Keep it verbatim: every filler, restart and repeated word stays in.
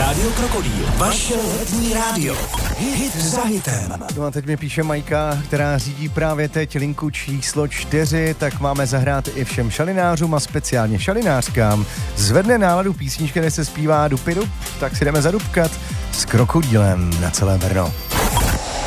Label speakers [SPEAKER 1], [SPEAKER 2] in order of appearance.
[SPEAKER 1] Rádio Krokodýl, vaše letní rádio. Hit za hitem.
[SPEAKER 2] No a teď mi píše Majka, která řídí právě teď linku číslo čtyři, tak máme zahrát i všem šalinářům a speciálně šalinářkám. Zvedne náladu písnička, kde se zpívá dupidup, tak si jdeme zadupkat s Krokodýlem na celé Brno.